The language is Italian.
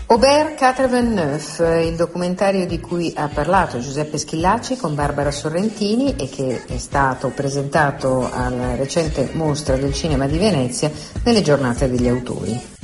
Aubert 89, il documentario di cui ha parlato Giuseppe Schillaci con Barbara Sorrentini e che è stato presentato alla recente mostra del cinema di Venezia nelle giornate degli autori.